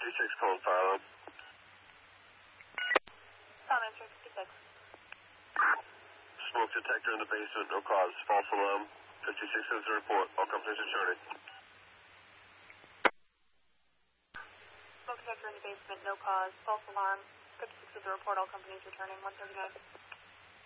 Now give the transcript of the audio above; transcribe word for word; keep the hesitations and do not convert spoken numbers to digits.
fifty-six calling fire alarm. Tom answering fifty-six. Smoke detector in the basement, no cause. False alarm. fifty-six is the report. All companies returning. Smoke detector in the basement, no cause. False alarm. fifty-six is the report. All companies returning. one thirty-nine.